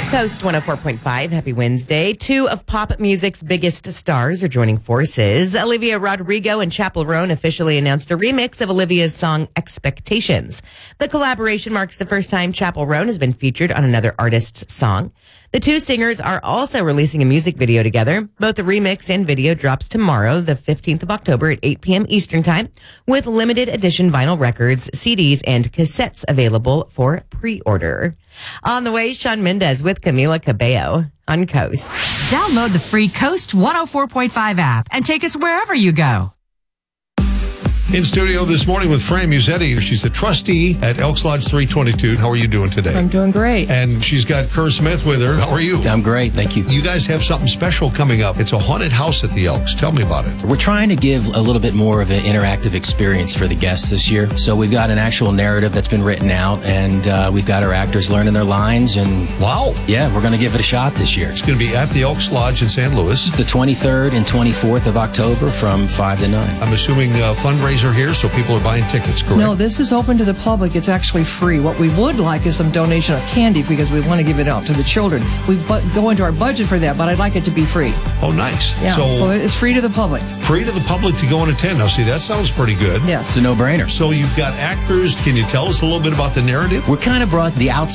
Coast 104.5, happy Wednesday. Two of pop music's biggest stars are joining forces. Olivia Rodrigo and Chappell Roan officially announced a remix of Olivia's song Expectations. The collaboration marks the first time Chappell Roan has been featured on another artist's song. The two singers are also releasing a music video together. Both the remix and video drops tomorrow, the 15th of October at 8 p.m. Eastern Time, with limited edition vinyl records, CDs, and cassettes available for pre-order. On the way, Shawn Mendes with Camila Cabello on Coast. Download the free Coast 104.5 app and take us wherever you go. In studio this morning with Fran Musetti. She's a trustee at Elks Lodge 322. How are you doing today? I'm doing great. And she's got Kerr Smith with her. How are you? I'm great, thank you. You guys have something special coming up. It's a haunted house at the Elks. Tell me about it. We're trying to give a little bit more of an interactive experience for the guests this year. So we've got an actual narrative that's been written out, and we've got our actors learning their lines. And wow. Yeah, we're going to give it a shot this year. It's going to be at the Elks Lodge in San Luis. The 23rd and 24th of October from 5 to 9. I'm assuming a fundraiser here, so people are buying tickets, correct? No, this is open to the public. It's actually free. What we would like is some donation of candy because we want to give it out to the children. We go into our budget for that, but I'd like it to be free. Oh, nice. Yeah, so it's free to the public. Free to the public to go and attend. Now, see, that sounds pretty good. Yes. It's a no-brainer. So you've got actors. Can you tell us a little bit about the narrative? We kind of brought the outside